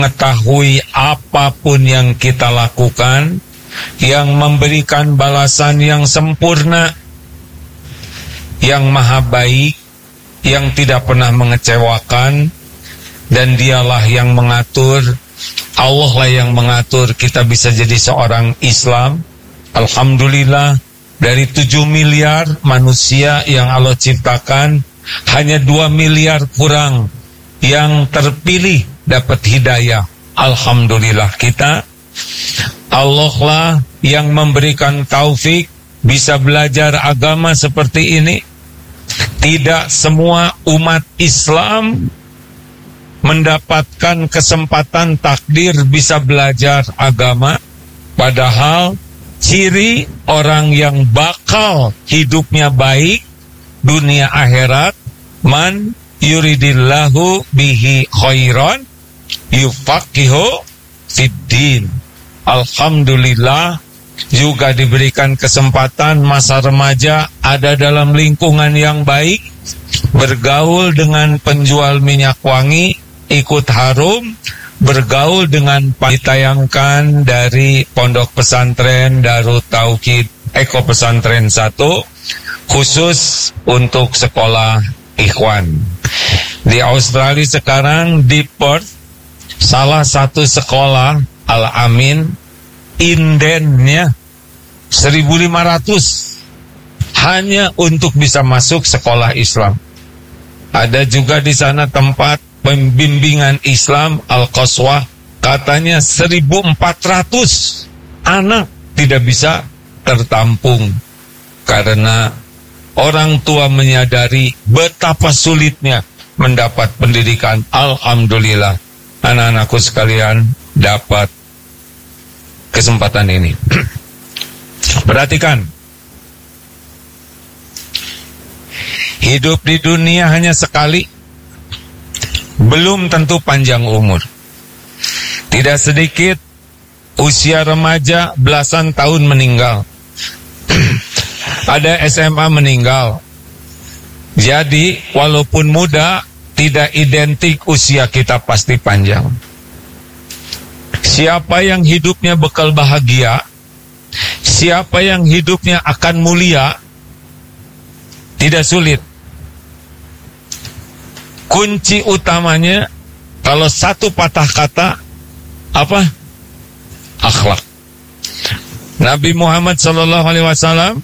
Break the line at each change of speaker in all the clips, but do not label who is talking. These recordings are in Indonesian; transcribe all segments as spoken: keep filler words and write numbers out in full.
mengetahui apapun yang kita lakukan, yang memberikan balasan yang sempurna, yang maha baik, yang tidak pernah mengecewakan, dan dialah yang mengatur, Allah lah yang mengatur kita bisa jadi seorang Islam. Alhamdulillah, dari tujuh miliar manusia yang Allah ciptakan, hanya dua miliar kurang yang terpilih dapat hidayah. Alhamdulillah kita, Allah lah yang memberikan taufik bisa belajar agama seperti ini. Tidak semua umat Islam mendapatkan kesempatan takdir bisa belajar agama. Padahal ciri orang yang bakal hidupnya baik dunia akhirat, man yuridillahu bihi khairan yufaqihu fiddin. Alhamdulillah juga diberikan kesempatan masa remaja ada dalam lingkungan yang baik, bergaul dengan penjual minyak wangi, ikut harum, bergaul dengan ditayangkan dari Pondok Pesantren Darut Tauhid Eko Pesantren satu khusus untuk sekolah ikhwan. Di Australia sekarang di Perth, salah satu sekolah Al-Amin, indennya seribu lima ratus hanya untuk bisa masuk sekolah Islam. Ada juga di sana tempat pembimbingan Islam Al-Qaswah, katanya seribu empat ratus anak tidak bisa tertampung karena orang tua menyadari betapa sulitnya mendapat pendidikan. Alhamdulillah, anak-anakku sekalian dapat kesempatan ini. Perhatikan, hidup di dunia hanya sekali, belum tentu panjang umur. Tidak sedikit usia remaja belasan tahun meninggal. Ada S M A meninggal. Jadi walaupun muda, tidak identik usia kita pasti panjang. Siapa yang hidupnya bekal bahagia, siapa yang hidupnya akan mulia, tidak sulit. Kunci utamanya, kalau satu patah kata, apa? Akhlak. Nabi Muhammad shallallahu alaihi wasallam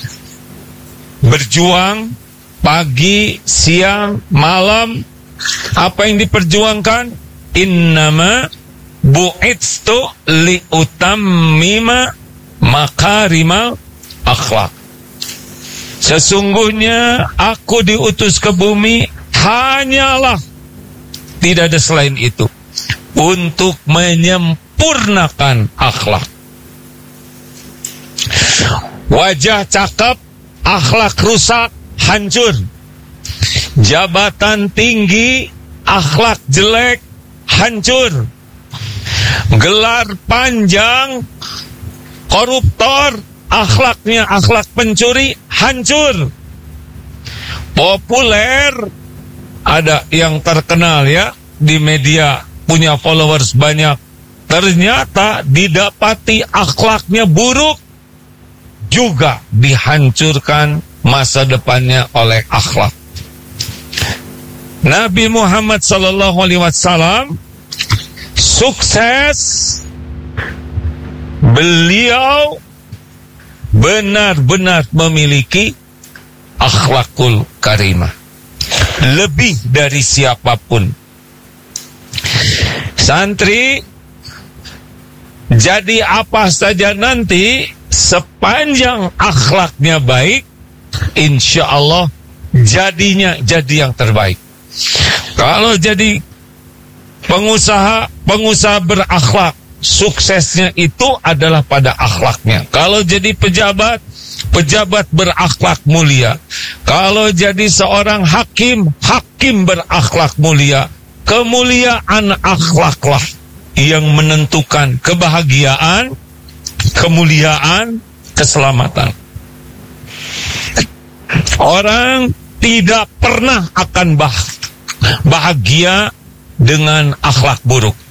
berjuang pagi, siang, malam. Apa yang diperjuangkan? Innama bu'itstu liutammima makarimal akhlak. Sesungguhnya aku diutus ke bumi hanyalah, tidak ada selain itu, untuk menyempurnakan akhlak. Wajah cakep, akhlak rusak, hancur. Jabatan tinggi, akhlak jelek, hancur. Gelar panjang, koruptor, akhlaknya akhlak pencuri, hancur. Populer, ada yang terkenal ya di media, punya followers banyak, ternyata didapati akhlaknya buruk, juga dihancurkan masa depannya oleh akhlak. Nabi Muhammad sallallahu alaihi wasallam sukses, beliau benar-benar memiliki akhlakul karimah, lebih dari siapapun. Santri, jadi apa saja nanti, sepanjang akhlaknya baik, insya Allah jadinya jadi yang terbaik. Kalau jadi pengusaha, pengusaha berakhlak, suksesnya itu adalah pada akhlaknya. Kalau jadi pejabat, pejabat berakhlak mulia. Kalau jadi seorang hakim, hakim berakhlak mulia. Kemuliaan akhlaklah yang menentukan kebahagiaan, kemuliaan, keselamatan. Orang tidak pernah akan bahagia dengan akhlak buruk.